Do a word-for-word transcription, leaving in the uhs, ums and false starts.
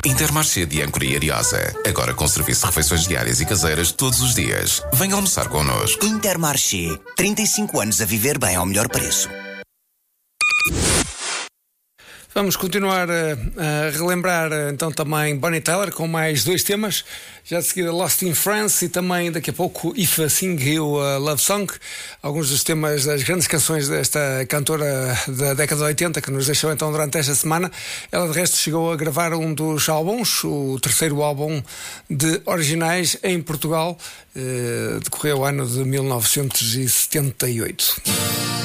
Intermarché de Âncora e Ariosa. Agora com serviço de refeições diárias e caseiras todos os dias. Venha almoçar connosco. Intermarché. trinta e cinco anos a viver bem ao melhor preço. Vamos continuar a, a relembrar então também Bonnie Tyler com mais dois temas. Já de seguida Lost in France e também daqui a pouco If I Sing You a Love Song. Alguns dos temas das grandes canções desta cantora da década de oitenta que nos deixou então durante esta semana. Ela de resto chegou a gravar um dos álbuns, o terceiro álbum de originais em Portugal. Eh, decorreu o ano de mil novecentos e setenta e oito.